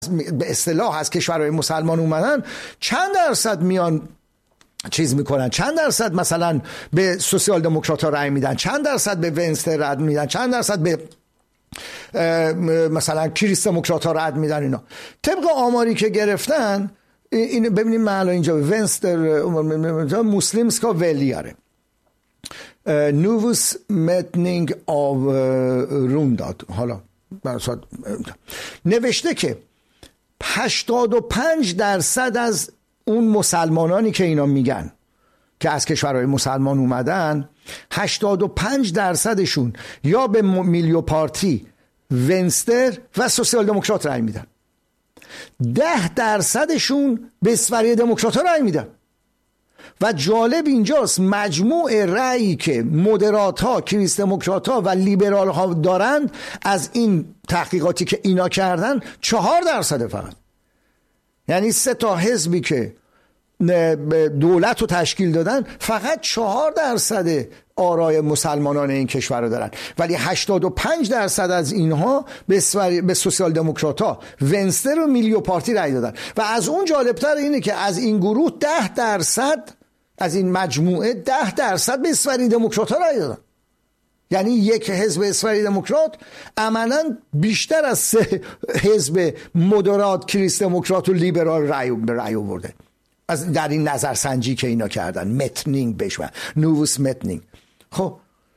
به اصطلاح از کشورهای مسلمان اومدن چند درصد میان چیز میکنن، چند درصد مثلا به سوسیال دموکرات ها رای میدن، چند درصد به ونستر رد میدن، چند درصد به مثلا کریست دموکرات ها رد میدن. اینا طبق آماری که گرفتن، این ببینیم من الان اینجا ونستر مسلیمسکا ولیاره نووس متنینگ آو رونداد، حالا نوشته که 85% از اون مسلمانانی که اینا میگن که از کشورهای مسلمان اومدن، 85%شون یا به میلیو پارتی، ونستر و سوسیال دموکرات رای میدن، 10%شون به اسوری دموکرات ها رای میدن. و جالب اینجاست مجموع رأیی که مدرات ها، کریست دموکرات ها و لیبرال ها دارند از این تحقیقاتی که اینا کردن 4% فقط. یعنی 3 تا حزبی که دولت رو تشکیل دادن فقط 4% آرای مسلمانان این کشور رو دارن، ولی 85% از اینها به سوسیال دموکرات ها، ونستر و میلیو پارتی رای دادن. و از اون جالبتر اینه که از این گروه 10% از این مجموعه 10% به اسوری دموکرات ها رای دادن. یعنی یک حزب اسوری دموکرات عملاً بیشتر از 3 حزب مدرات، کریست دموکرات و لیبرال رای آورده از در این نظرسنجی که اینا کردن. متنینگ بهش نووس متنینگ. خب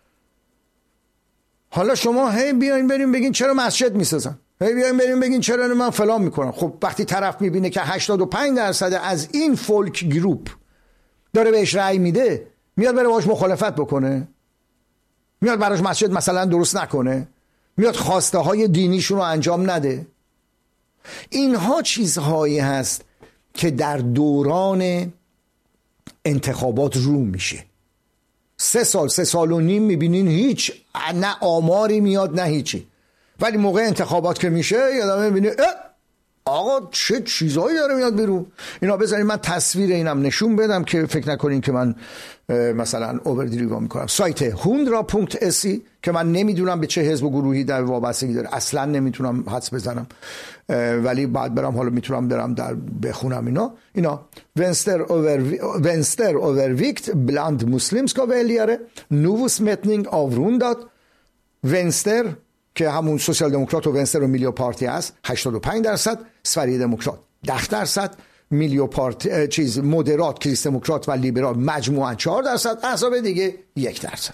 حالا شما هی بیاین بریم بگین چرا مسجد میسازن، هی بیاین بریم بگین چرا من فلان میکنم. خب وقتی طرف میبینه که 85% از این فولک گروپ داره بهش رأی میده، میاد بره باش مخالفت بکنه، میاد براش مسجد مثلا درست نکنه، میاد خواسته های دینیشون رو انجام نده. اینها چیزهایی هست که در دوران انتخابات رو میشه. 3 سال و نیم میبینین هیچ نه آماری میاد نه هیچی، ولی موقع انتخابات که میشه یادم میبینی آقا چه چیزایی داره میاد بیرون. اینا بذارین من تصویر اینم نشون بدم که فکر نکنین که من مثلا اووردریو میکنم. سایت hundra.se که من نمیدونم به چه حزب و گروهی در وابستگی داره، اصلا نمیتونم حدس بزنم، ولی بعد برم حالا میتونم برم در بخونم. اینا ونستر اوورویکت بلاند مسلیمسکا ولیاره نووس متنینگ آورون داد. ونستر که همون سوسیال دموکرات و ونستر و میلیو پارتی هست 85%، سوری دموکرات 10%، میلیو پارتی مدرات، کریست دموکرات و لیبرال مجموعاً 4%، احزاب دیگه 1%.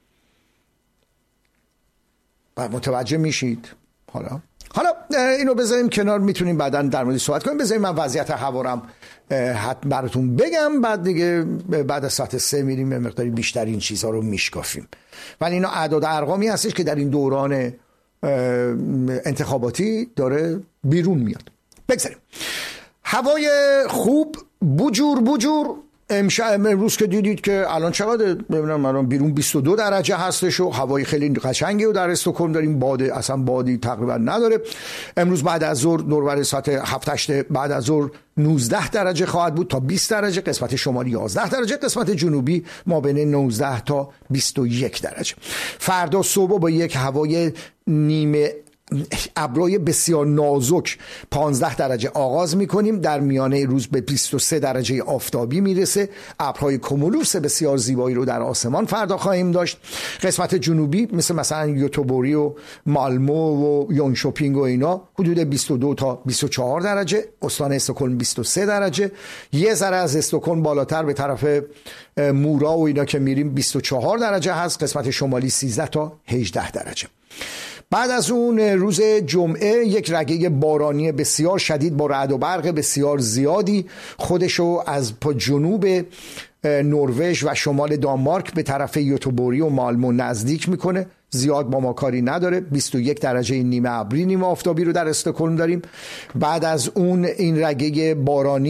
متوجه میشید؟ حالا اینو بذاریم کنار، میتونیم بعداً در موردش صحبت کنیم. بذاریم من وضعیت هوارم حتما براتون بگم، بعد دیگه بعد از ساعت 3 میریم به مقداری بیشتر این چیزها رو میشکافیم. ولی اینا اعداد و ارقامی هستش که در این دوران انتخاباتی داره بیرون میاد. بگذاریم. هوای خوب بجور امروز که دیدید که الان چقدر ببینم الان بیرون 22 درجه هستش و هوای خیلی قشنگی و در استکهلم داریم، اصلا بادی تقریبا نداره. امروز بعد از ظهر دوربر ساعت 7-8 بعد از ظهر 19 درجه خواهد بود تا 20 درجه، قسمت شمالی 11 درجه، قسمت جنوبی ما بین 19 تا 21 درجه. فردا صبح با یک هوای نیمه ابرای بسیار نازک 15 درجه آغاز میکنیم، در میانه روز به 23 درجه آفتابی میرسه. ابرهای کمولوس بسیار زیبایی رو در آسمان فردا خواهیم داشت. قسمت جنوبی مثلا یوتوبوری و مالمو و یونشوپینگ و اینا حدود 22 تا 24 درجه، استان استکهلم 23 درجه، یه ذره از استکهلم بالاتر به طرف مورا و اینا که میریم 24 درجه هست، قسمت شمالی 13 تا 18 درجه. بعد از اون روز جمعه یک رگه بارانی بسیار شدید با رعد و برق بسیار زیادی خودشو از جنوب نروژ و شمال دانمارک به طرف یوتوبوری و مالمو نزدیک میکنه. زیاد با ما کاری نداره. 21 درجه نیمه ابری نیمه آفتابی رو در استکهلم داریم. بعد از اون این رگه بارانی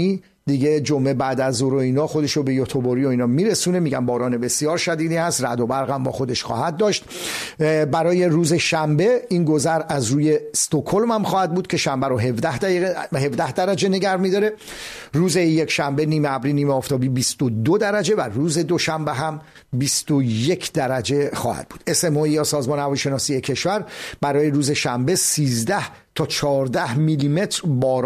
دیگه جمعه بعد از ظهر و اینا خودشو به یوتوبوری و اینا میرسونه. میگن باران بسیار شدیدی هست، رعد و برق هم با خودش خواهد داشت. برای روز شنبه این گذر از روی استکهلم هم خواهد بود که شنبه رو 17 درجه نگه میداره. روز یک شنبه نیمه ابری نیمه آفتابی 22 درجه و روز دوشنبه هم 21 درجه خواهد بود. SMO یا سازمان هواشناسی کشور برای روز شنبه 13 تا 14 میلیمتر باران